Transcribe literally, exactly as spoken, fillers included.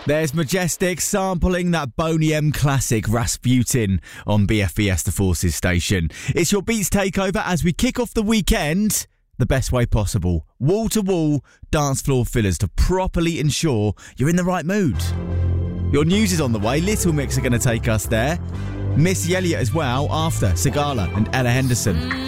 There's Majestic sampling that Boney M classic Rasputin on B F B S The Forces station. It's your Beats Takeover as we kick off the weekend the best way possible. Wall-to-wall dance floor fillers to properly ensure you're in the right mood. Your news is on the way. Little Mix are going to take us there. Missy Elliott as well after Sigala and Ella Henderson.